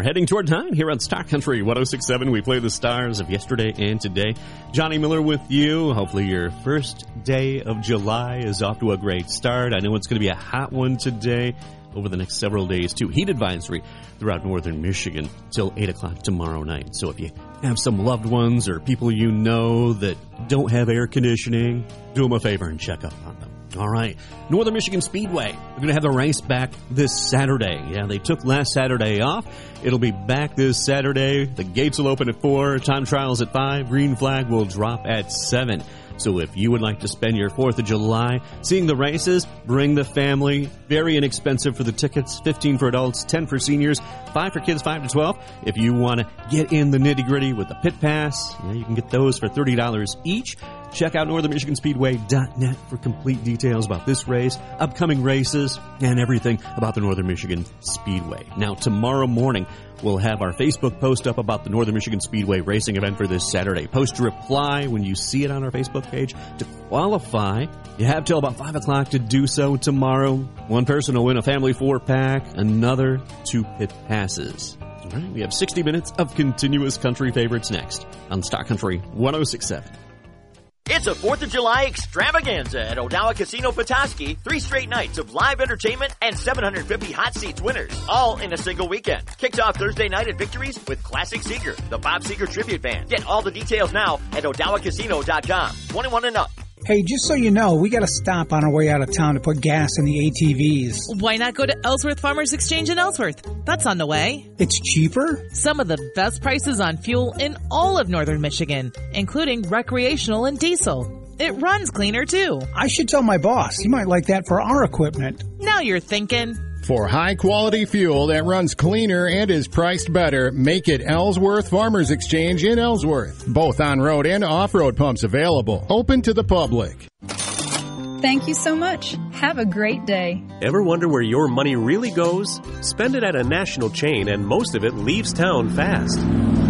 heading toward 9 here on Star Country 106.7. We play the stars of yesterday and today. Johnny Miller with you. Hopefully your first day of July is off to a great start. I know it's going to be a hot one today, over the next several days, too. Heat advisory throughout northern Michigan till 8 o'clock tomorrow night. So if you have some loved ones or people you know that don't have air conditioning, do them a favor and check up on them. All right. Northern Michigan Speedway. We're going to have the race back this Saturday. Yeah, they took last Saturday off. It'll be back this Saturday. The gates will open at 4. Time trials at 5. Green flag will drop at 7. So if you would like to spend your 4th of July seeing the races, bring the family. Very inexpensive for the tickets. $15 for adults, $10 for seniors, $5 for kids 5 to 12. If you want to get in the nitty-gritty with the pit pass, you can get those for $30 each. Check out northernmichiganspeedway.net for complete details about this race, upcoming races, and everything about the Northern Michigan Speedway. Now, tomorrow morning, we'll have our Facebook post up about the Northern Michigan Speedway racing event for this Saturday. Post a reply when you see it on our Facebook page to qualify. You have till about 5 o'clock to do so tomorrow. One person will win a family 4-pack, another 2 pit passes. All right, we have 60 minutes of continuous country favorites next on Star Country 106.7. It's a 4th of July extravaganza at Odawa Casino Petoskey. 3 straight nights of live entertainment and 750 hot seats winners, all in a single weekend. Kicks off Thursday night at Victories with Classic Seeger, the Bob Seger Tribute Band. Get all the details now at OdawaCasino.com. 21 and up. Hey, just so you know, we got to stop on our way out of town to put gas in the ATVs. Why not go to Ellsworth Farmers Exchange in Ellsworth? That's on the way. It's cheaper? Some of the best prices on fuel in all of northern Michigan, including recreational and diesel. It runs cleaner, too. I should tell my boss. He might like that for our equipment. Now you're thinking. For high-quality fuel that runs cleaner and is priced better, make it Ellsworth Farmers Exchange in Ellsworth. Both on-road and off-road pumps available. Open to the public. Thank you so much. Have a great day. Ever wonder where your money really goes? Spend it at a national chain and most of it leaves town fast.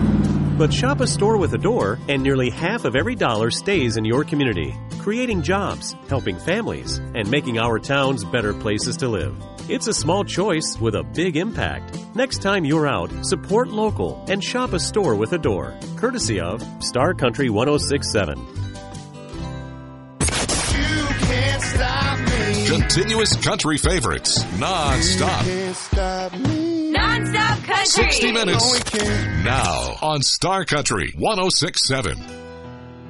But shop a store with a door and nearly half of every dollar stays in your community, creating jobs, helping families, and making our towns better places to live. It's a small choice with a big impact. Next time you're out, support local and shop a store with a door. Courtesy of Star Country 106.7. Continuous country favorites, non-stop. Non-stop country. 60 minutes. Now on Star Country 106.7.